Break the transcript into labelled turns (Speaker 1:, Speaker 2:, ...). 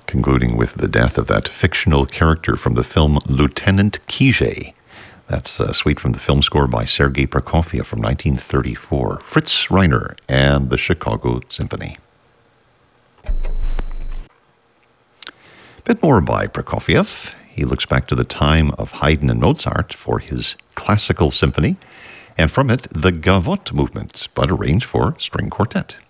Speaker 1: concluding with the death of that fictional character from the film Lieutenant Kijé. That's a suite from the film score by Sergei Prokofiev from 1934. Fritz Reiner and the Chicago Symphony. A bit more by Prokofiev. He looks back to the time of Haydn and Mozart for his classical symphony, and from it, the Gavotte movement, but arranged for string quartet.